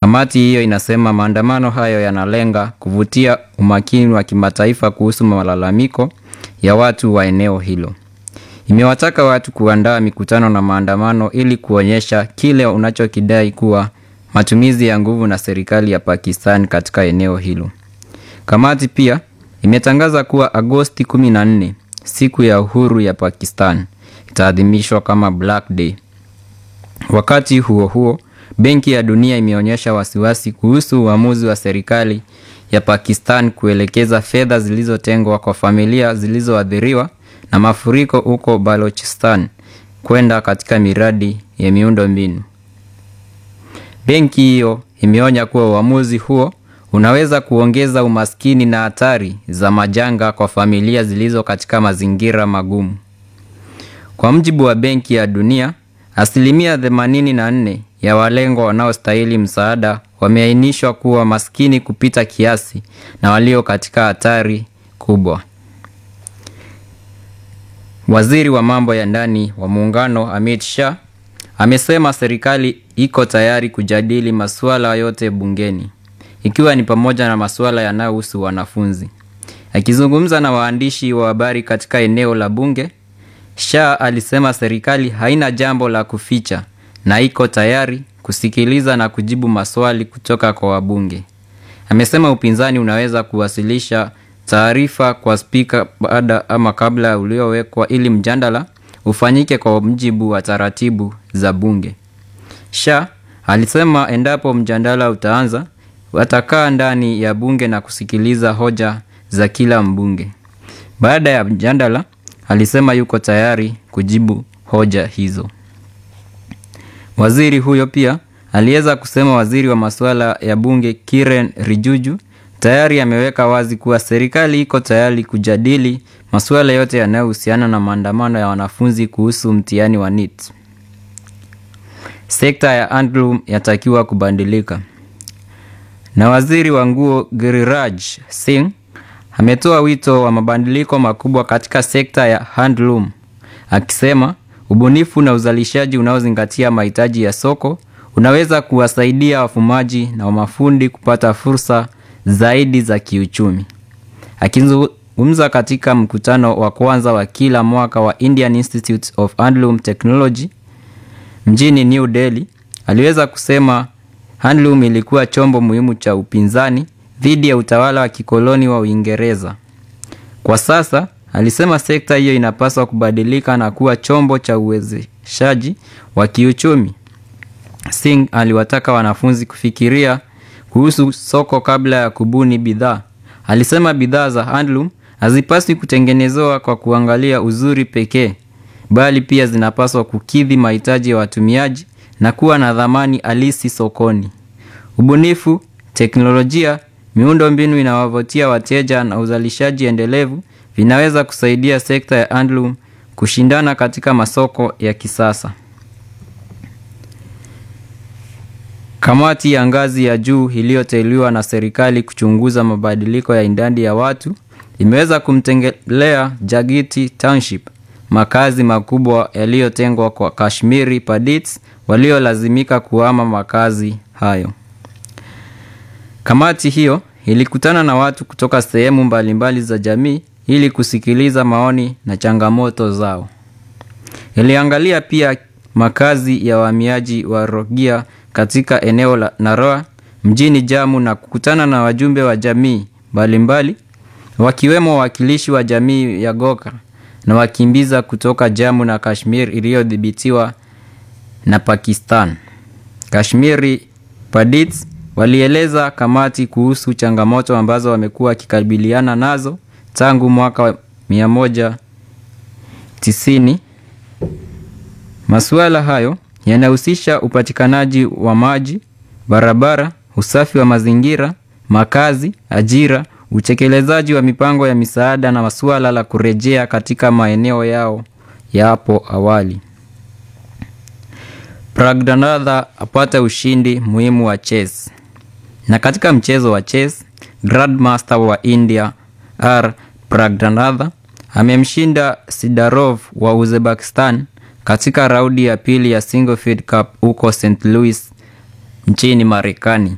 Kamati hiyo inasema maandamano hayo yanalenga kuvutia umakini wa kimataifa kuhusu malalamiko ya watu wa eneo hilo. Imewataka watu kuandaa mikutano na maandamano ili kuonyesha kile unachokidai kuwa matumizi ya nguvu na serikali ya Pakistan katika eneo hilo. Kamati pia imetangaza kuwa Agosti 14, siku ya uhuru ya Pakistan, itaadhimishwa kama Black Day. Wakati huo huo, Benki ya Dunia imeonyesha wasiwasi kuhusu uamuzi wa serikali ya Pakistan kuelekeza fedha zilizotengwa kwa familia zilizoathiriwa na mafuriko huko Balochistan kwenda katika miradi ya miundombinu. Benki hiyo imeonya kuwa uamuzi huo unaweza kuongeza umaskini na hatari za majanga kwa familia zilizo katika mazingira magumu. Kwa mujibu wa Benki ya Dunia, asilimia 84 ya walengwa wanaostahili msaada wameainishwa kuwa maskini kupita kiasi na walio katika hatari kubwa. Waziri wa mambo ya ndani wa muungano Amit Shah amesema serikali iko tayari kujadili masuala yote bungeni, ikiwa ni pamoja na masuala yanayohusu wanafunzi. Akizungumza na waandishi wa habari katika eneo la bunge, Shah alisema serikali haina jambo la kuficha na iko tayari kusikiliza na kujibu maswali kutoka kwa wabunge. Amesema upinzani unaweza kuwasilisha taarifa kwa spika baada ama kabla uliowekwa ili mjadala ufanyike kwa mujibu wa taratibu za bunge. Shah alisema endapo mjadala utaanza, watakaa ndani ya bunge na kusikiliza hoja za kila mbunge. Baada ya mjadala, alisema yuko tayari kujibu hoja hizo. Waziri huyo pia aliweza kusema waziri wa masuala ya bunge Kiren Rijiju tayari ameweka wazi kuwa serikali iko tayari kujadili masuala yote yanayohusiana na maandamano ya wanafunzi kuhusu mtihani wa NEET. Sekta ya handloom yatakiwa kubadilika. Na waziri wa nguo Giriraj Singh ametoa wito wa mabadiliko makubwa katika sekta ya handloom, akisema ubunifu na uzalishaji unaozingatia mahitaji ya soko unaweza kuwasaidia wafumaji na mafundi kupata fursa zaidi za kiuchumi. Akizungumza katika mkutano wa kwanza wa kila mwaka wa Indian Institute of Handloom Technology mjini New Delhi, aliweza kusema handloom ilikuwa chombo muhimu cha upinzani dhidi ya utawala wa kikoloni wa Uingereza. Kwa sasa, alisema sekta hiyo inapaswa kubadilika na kuwa chombo cha uwezeshaji wa kiuchumi. Singh aliwataka wanafunzi kufikiria kuhusu soko kabla ya kubuni bidhaa. Alisema bidhaa za handloom hazipaswi kutengenezwa kwa kuangalia uzuri pekee, bali pia zinapaswa kukidhi mahitaji ya watumiaji na kuwa na dhamani halisi sokoni. Ubunifu, teknolojia, miundombinu inawavutia wateja na uzalishaji endelevu vinaweza kusaidia sekta ya handloom kushindana katika masoko ya kisasa. Kamati ya ngazi ya juu iliyoteuliwa na serikali kuchunguza mabadiliko ya idadi ya watu imeweza kumtembelea Jagiti Township, makazi makubwa yaliyotengwa kwa Kashmiri Pandits waliolazimika kuhama makazi hayo. Kamati hiyo ilikutana na watu kutoka sehemu mbalimbali za jamii ili kusikiliza maoni na changamoto zao. Iliangalia pia makazi ya wahamiaji wa Rohingya katika eneo la Naroa mjini Jammu na kukutana na wajumbe wa jamii mbalimbali, wakiwemo wawakilishi wa jamii ya Gokar na wakimbiza kutoka Jammu na Kashmir iliyodhibitiwa na Pakistan. Kashmiri Pandits walieleza kamati kuhusu changamoto ambazo wamekuwa wakikabiliana nazo tangu mwaka wa 1990. Masuala hayo yanahusisha upatikanaji wa maji, barabara, usafi wa mazingira, makazi, ajira, utekelezaji wa mipango ya misaada na masuala la kurejea katika maeneo yao ya hapo awali. Pragdanadha apata ushindi muhimu wa chess. Na katika mchezo wa chess, Grandmaster wa India R. Pragdanadha amemshinda Sidarov wa Uzbekistan katika raundi ya pili ya Single Field Cup huko St. Louis nchini Marekani.